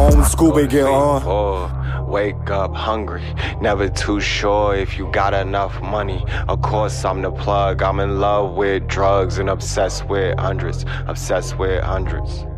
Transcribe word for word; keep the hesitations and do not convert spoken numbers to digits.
on when school begin, uh. Oh, wake up hungry, never too sure if you got enough money. Of course I'm the plug, I'm in love with drugs and obsessed with hundreds, obsessed with hundreds.